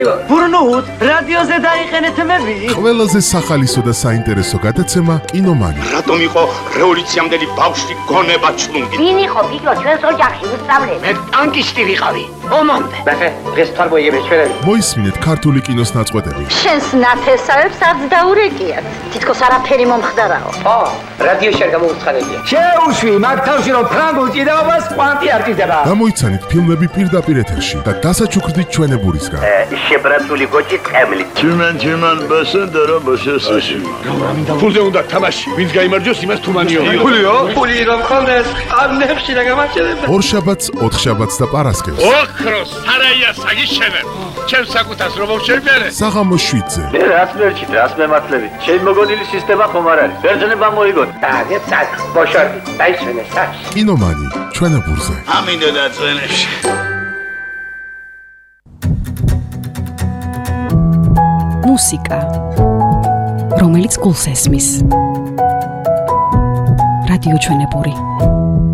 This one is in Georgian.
ბრუნუთ რადიოზე დაიყენეთ მები. ყველაზე სახალისო და საინტერესო გადაცემა კინომანი. რატომ იყო რევოლუციამდელი ბავშვი გონება ჩლუნგი? ვინ იყო ფიქრო ჩვენს ოჯახში უსწავლე? მე ტანკისტი ვიყავი. ომამდე. ნახე, დღეს თარბოიები ჩვენები. მოისმინეთ ქართული კინოს ნაწყვეტები. შენს ნათესავებს არც დაურეკიათ. თითქოს არაფერი მომხდარაო. რადიოში არ გამოვუცხადებია. შეუშვი მაგ თავში რომ ფრანგულ ჭიდაობას კვანტი არ ჭიდება. გამოიცანით ფილმები პირდაპირ ეთერში და დასაჩუქრდით ჩვენებურისგან. შებრაცული გოჭი წემლი. Чиман басендера басесაში. ფულზე უნდა თამაში. ვინც გაიმარჯვოს, იმას თუმანიო. ფულიო? ფული რომ ხონდეს, ამნებში და გამარჯვება. ორშაბათს, ოთხშაბათს და პარასკევს. ოქროს სარაია საგიშენებ. ჩემს საკუთას რომ მოვშერბერე. საღამოს 7-ზე. მე რას მერჩით, რას მემართლებით? შენ მოგონილი სისტემა ხომ არ არის? ბერძნება მოიგოთ. დაგეთ საკ, ბოშორდი, დაისვენე საკ. კინომანი, ჩვენებურზე. ამინდო დაწვენებში. მუსიკა, რომელიც გულს ესმის. რადიო ჩვენებური.